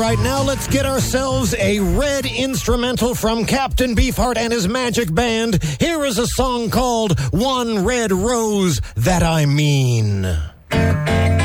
right, now let's get ourselves a red instrumental from Captain Beefheart and his magic band. Here is a song called One Red Rose That I Mean.